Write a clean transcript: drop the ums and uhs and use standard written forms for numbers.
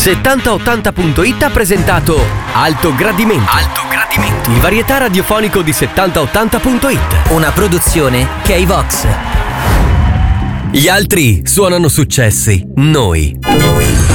7080.it ha presentato Alto Gradimento. Alto Gradimento. Il varietà radiofonico di 7080.it. Una produzione K-Vox. Gli altri suonano successi, noi